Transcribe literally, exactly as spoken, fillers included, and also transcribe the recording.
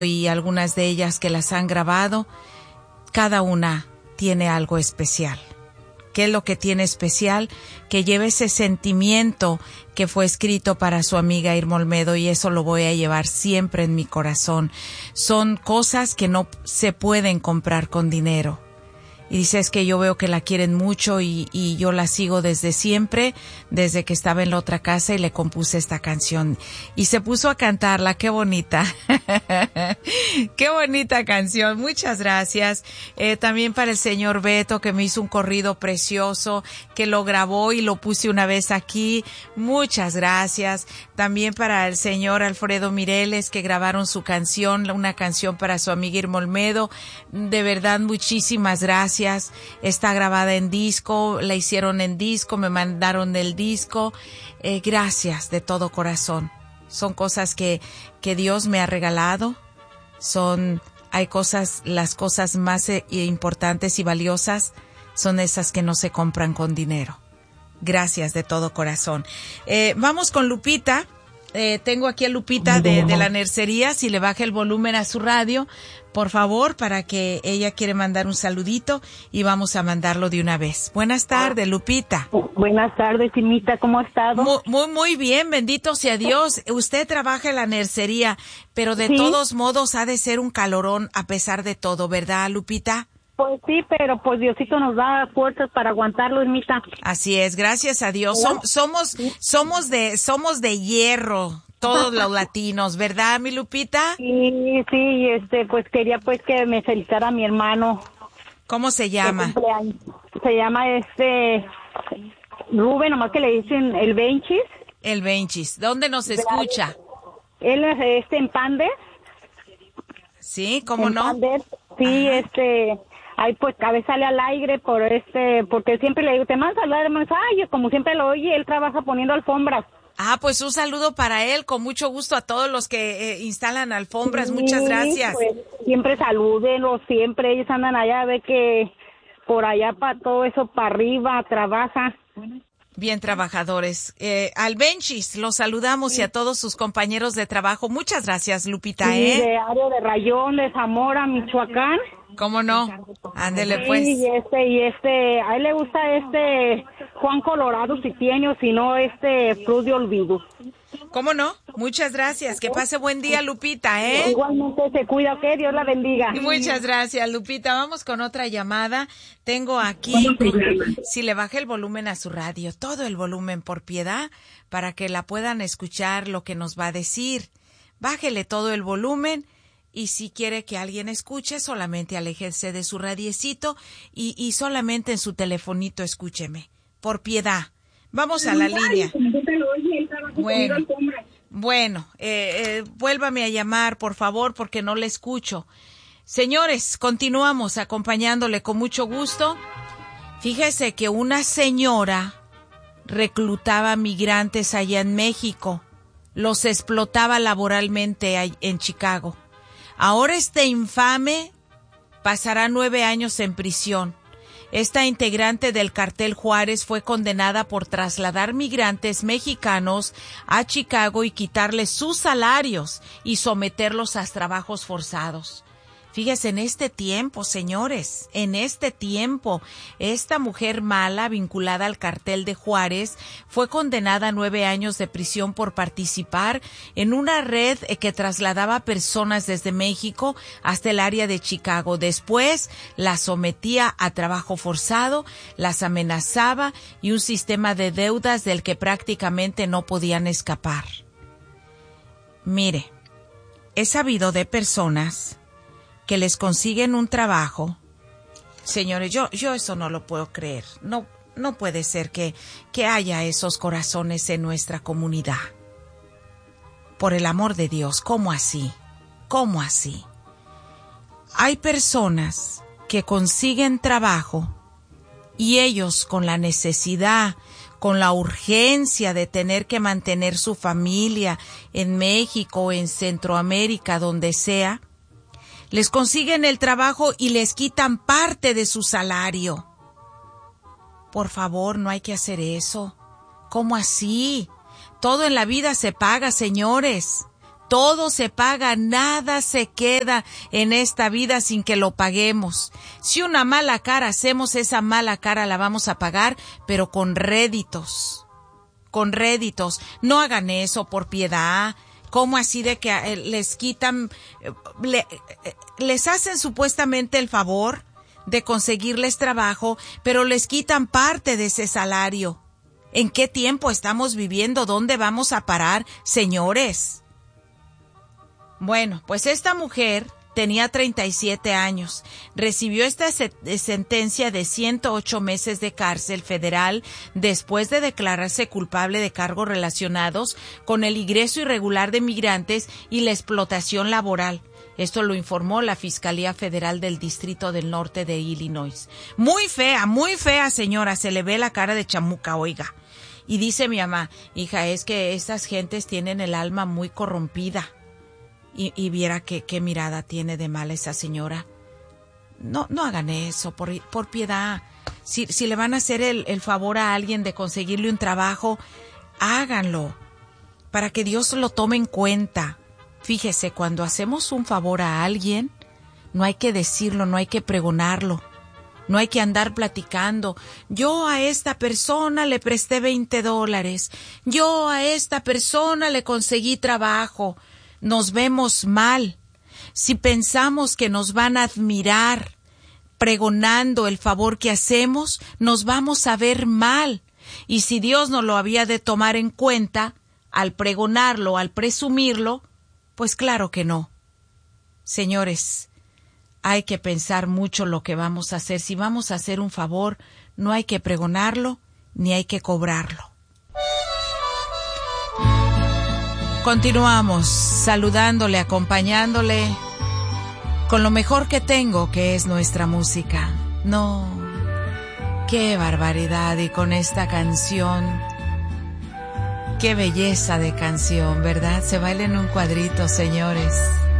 y algunas de ellas que las han grabado, cada una tiene algo especial. ¿Qué es lo que tiene especial? Que lleve ese sentimiento que fue escrito para su amiga Irma Olmedo, y eso lo voy a llevar siempre en mi corazón. Son cosas que no se pueden comprar con dinero. Y dice, es que yo veo que la quieren mucho y, y yo la sigo desde siempre, desde que estaba en la otra casa, y le compuse esta canción. Y se puso a cantarla, qué bonita. Qué bonita canción, muchas gracias. Eh, también para el señor Beto, que me hizo un corrido precioso, que lo grabó y lo puse una vez aquí, muchas gracias. También para el señor Alfredo Mireles, que grabaron su canción, una canción para su amiga Irma Olmedo. De verdad, muchísimas gracias. Está grabada en disco, la hicieron en disco, me mandaron el disco. Eh, gracias de todo corazón. Son cosas que, que Dios me ha regalado. Son, hay cosas, las cosas más eh, importantes y valiosas son esas que no se compran con dinero. Gracias de todo corazón. Eh, vamos con Lupita. Eh, tengo aquí a Lupita de, de la Nercería. Si le baja el volumen a su radio, por favor, para que ella quiere mandar un saludito, y vamos a mandarlo de una vez. Buenas tardes, Lupita. Buenas tardes, Simita, ¿cómo ha estado? Muy, muy, muy bien, bendito sea Dios. Usted trabaja en la Nercería, pero de ¿Sí? todos modos ha de ser un calorón a pesar de todo, ¿verdad, Lupita? Pues sí, pero pues Diosito nos da fuerzas para aguantarlo, Irmita. Así es, gracias a Dios. Som, somos, somos de, somos de hierro, todos los latinos, ¿verdad, mi Lupita? Sí, sí, este, pues quería pues que me felicitara a mi hermano. ¿Cómo se llama? Se llama este Rubén, nomás que le dicen el Benchis. El Benchis. ¿Dónde nos escucha? Él es este en Pander. Sí, ¿cómo en no? Pander. Sí, ajá. este, ahí pues a veces sale al aire por este, porque siempre le digo, te mando a saludar, hermano. Ay, como siempre lo oye, él trabaja poniendo alfombras. Ah, pues un saludo para él, con mucho gusto a todos los que eh, instalan alfombras, sí, muchas gracias. Pues, siempre salúdenlos, siempre ellos andan allá, ve que por allá para todo eso, para arriba, trabaja. Bien trabajadores. Eh, al Benchis los saludamos, sí, y a todos sus compañeros de trabajo. Muchas gracias, Lupita. Sí, ¿eh? de área de Rayón, de Zamora, Michoacán. ¿Cómo no? Ándele, sí, pues. Y este, y este, a él le gusta este Juan Colorado si tiene, o si no, este Cruz de Olvido. ¿Cómo no? Muchas gracias. Que pase buen día, Lupita, ¿eh? Igualmente se cuida, que Dios la bendiga. Muchas gracias, Lupita. Vamos con otra llamada. Tengo aquí, si le baje el volumen a su radio, todo el volumen por piedad, para que la puedan escuchar lo que nos va a decir. Bájele todo el volumen. Y si quiere que alguien escuche, solamente aléjese de su radiecito y, y solamente en su telefonito escúcheme. Por piedad. Vamos a la línea. Bueno, bueno eh, eh, vuélvame a llamar, por favor, porque no le escucho. Señores, continuamos acompañándole con mucho gusto. Fíjese que una señora reclutaba migrantes allá en México. Los explotaba laboralmente en Chicago. Ahora este infame pasará nueve años en prisión. Esta integrante del cartel Juárez fue condenada por trasladar migrantes mexicanos a Chicago y quitarles sus salarios y someterlos a trabajos forzados. Fíjese, en este tiempo, señores, en este tiempo, esta mujer mala vinculada al cartel de Juárez fue condenada a nueve años de prisión por participar en una red que trasladaba personas desde México hasta el área de Chicago. Después las sometía a trabajo forzado, las amenazaba y un sistema de deudas del que prácticamente no podían escapar. Mire, he sabido de personas que les consiguen un trabajo. Señores, yo, yo eso no lo puedo creer. No, no puede ser que, que haya esos corazones en nuestra comunidad. Por el amor de Dios, ¿cómo así? ¿Cómo así? Hay personas que consiguen trabajo y ellos, con la necesidad, con la urgencia de tener que mantener su familia en México, en Centroamérica, donde sea, les consiguen el trabajo y les quitan parte de su salario. Por favor, no hay que hacer eso. ¿Cómo así? Todo en la vida se paga, señores. Todo se paga, nada se queda en esta vida sin que lo paguemos. Si una mala cara hacemos, esa mala cara la vamos a pagar, pero con réditos. Con réditos. No hagan eso por piedad. ¿Cómo así de que les quitan, le, les hacen supuestamente el favor de conseguirles trabajo, pero les quitan parte de ese salario? ¿En qué tiempo estamos viviendo? ¿Dónde vamos a parar, señores? Bueno, pues esta mujer tenía treinta y siete años. Recibió esta se- sentencia de ciento ocho meses de cárcel federal después de declararse culpable de cargos relacionados con el ingreso irregular de migrantes y la explotación laboral. Esto lo informó la Fiscalía Federal del Distrito del Norte de Illinois. Muy fea, muy fea, señora. Se le ve la cara de chamuca, oiga. Y dice mi mamá, hija, es que estas gentes tienen el alma muy corrompida. Y, y viera qué, qué mirada tiene de mala esa señora. No, no hagan eso, por, por piedad. Si, si le van a hacer el, el favor a alguien de conseguirle un trabajo, háganlo, para que Dios lo tome en cuenta. Fíjese, cuando hacemos un favor a alguien, no hay que decirlo, no hay que pregonarlo, no hay que andar platicando. Yo a esta persona le presté veinte dólares, yo a esta persona le conseguí trabajo. Nos vemos mal. Si pensamos que nos van a admirar pregonando el favor que hacemos, nos vamos a ver mal. Y si Dios nos lo había de tomar en cuenta, al pregonarlo, al presumirlo, pues claro que no. Señores, hay que pensar mucho lo que vamos a hacer. Si vamos a hacer un favor, no hay que pregonarlo, ni hay que cobrarlo. Continuamos saludándole, acompañándole con lo mejor que tengo, que es nuestra música. No, qué barbaridad, y con esta canción, qué belleza de canción, ¿verdad? Se baila en un cuadrito, señores.